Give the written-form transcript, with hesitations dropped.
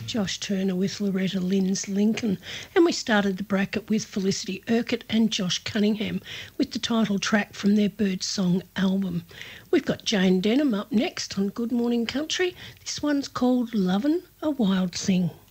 Josh Turner with Loretta Lynn's Lincoln. And we started the bracket with Felicity Urquhart and Josh Cunningham with the title track from their Birdsong album. We've got Jane Denham up next on Good Morning Country. This one's called Lovin' a Wild Thing.